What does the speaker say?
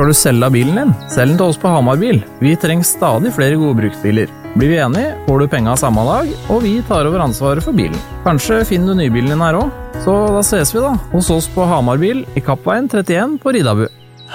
Skal du selge bilen din? Selg den til oss på Hamarbil. Vi trenger stadig flere gode bruktbiler. Blir vi enige, får du penga samme dag, og vi tar over ansvaret for bilen. Kanskje finner du nybilen din her også? Så da ses vi da, hos oss på Hamarbil i Kappveien 31 på Ridabu.